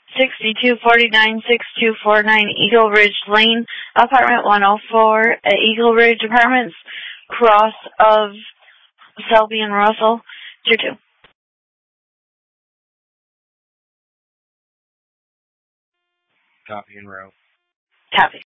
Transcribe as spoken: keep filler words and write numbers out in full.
sixty-two forty-nine, sixty-two forty-nine Eagle Ridge Lane, apartment one oh four at Eagle Ridge Apartments, cross of Selby and Russell, tier two. Copy and row. Copy.